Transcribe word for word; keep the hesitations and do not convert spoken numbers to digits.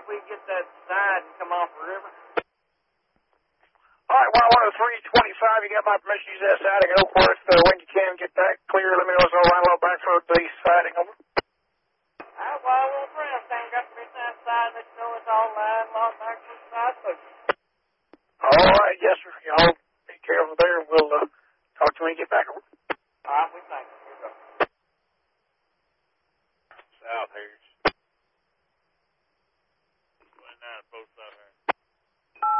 we get that side and come off the river. All right, one one oh three twenty-five, you got my permission to use that siding over it. Uh, when you can get that clear, let me know so I'll line up back for the siding over. All right, well, I won't press. I ain't got to be that side. Let you know it's all lined, locked back to the side.